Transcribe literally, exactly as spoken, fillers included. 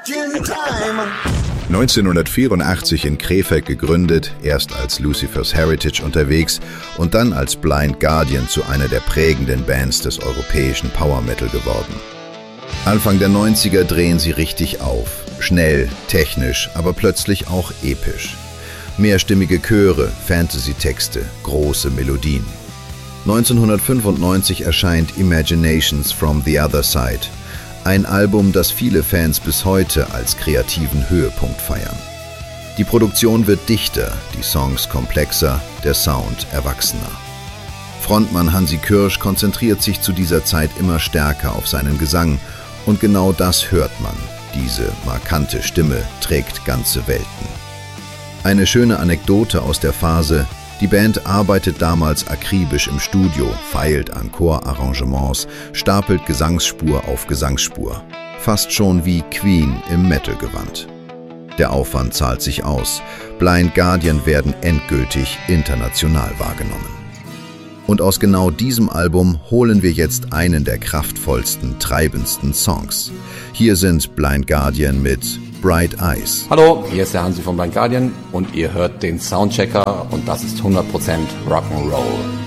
neunzehnhundertvierundachtzig in Krefeld gegründet, erst als Lucifer's Heritage unterwegs und dann als Blind Guardian zu einer der prägenden Bands des europäischen Power Metal geworden. Anfang der neunziger drehen sie richtig auf. Schnell, technisch, aber plötzlich auch episch. Mehrstimmige Chöre, Fantasy-Texte, große Melodien. neunzehnhundertfünfundneunzig erscheint Imaginations from the Other Side, ein Album, das viele Fans bis heute als kreativen Höhepunkt feiern. Die Produktion wird dichter, die Songs komplexer, der Sound erwachsener. Frontmann Hansi Kürsch konzentriert sich zu dieser Zeit immer stärker auf seinen Gesang und genau das hört man. Diese markante Stimme trägt ganze Welten. Eine schöne Anekdote aus der Phase: Die Band arbeitet damals akribisch im Studio, feilt an Chorarrangements, stapelt Gesangsspur auf Gesangsspur. Fast schon wie Queen im Metal-Gewand. Der Aufwand zahlt sich aus. Blind Guardian werden endgültig international wahrgenommen. Und aus genau diesem Album holen wir jetzt einen der kraftvollsten, treibendsten Songs. Hier sind Blind Guardian mit Bright Eyes. Hallo, hier ist der Hansi von Blind Guardian und ihr hört den Soundchecker und das ist hundert Prozent Rock'n'Roll.